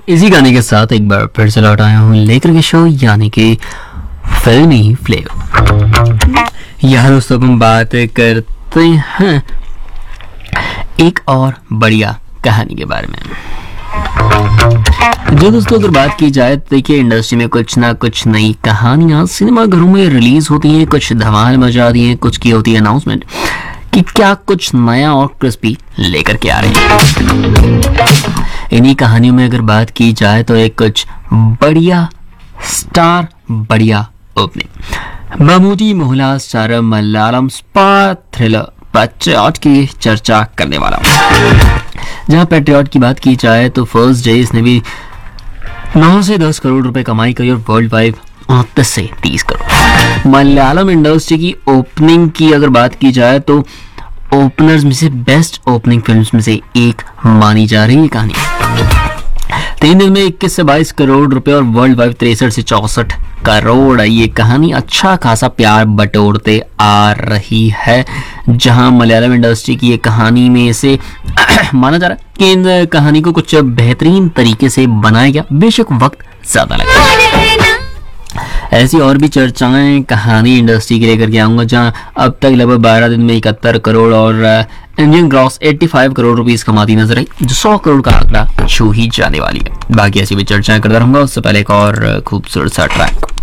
इसी गाने के साथ एक बार फिर से लौट आया हूँ लेकर के शो यानी कि फिल्मी फ्लेवर। यहाँ दोस्तों हम बात करते हैं एक और बढ़िया कहानी के बारे में। जो दोस्तों अगर बात की जाए तो देखिए इंडस्ट्री में कुछ ना कुछ नई कहानियां सिनेमा घरों में रिलीज होती हैं, कुछ धमाल मचा दी हैं, कुछ की होती है अनाउंसमेंट कि क्या कुछ नया और क्रिस्पी लेकर के आ रहे हैं। इन्हीं कहानियों में अगर बात की जाए तो एक कुछ बढ़िया स्टार बढ़िया opening Mammootty Mohanlal starrer Malayalam spy thriller patriot की चर्चा करने वाला हूं। जहां पैट्रियट की बात की जाए तो फर्स्ट डे इसने भी 9 से 10 करोड़ रुपए कमाई करी और वर्ल्ड वाइड 29 से 30 करोड़। मलयालम इंडस्ट्री की ओपनिंग की अगर बात की जाए तो ओपनर्स में से बेस्ट ओपनिंग फिल्म्स में से एक मानी जा रही है कहानी। 3 दिन में 21 से 22 करोड़ रुपए और वर्ल्ड वाइड 63 से 64 करोड़। ये कहानी अच्छा खासा प्यार बटोरते आ रही है, जहां मलयालम इंडस्ट्री की ये कहानी में से माना जा रहा है कि इन कहानी को कुछ बेहतरीन तरीके से बनाया गया, बेशक वक्त ज्यादा लगा। ऐसी और भी चर्चाएं कहानी इंडस्ट्री के लेकर के आऊंगा, जहां अब तक लगभग 12 दिन में 71 करोड़ और इंडियन ग्रॉस 85 करोड़ रुपीस कमाती नजर आई, जो 100 करोड़ का आंकड़ा छू ही जाने वाली है। बाकी ऐसी भी चर्चाएं करता रहूंगा, उससे पहले एक और खूबसूरत सा ट्रैक।